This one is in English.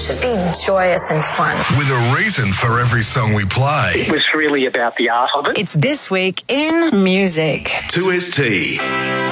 should be joyous and fun. With a reason for every song we play. It was really about the art of it. It's This Week in Music. 2ST.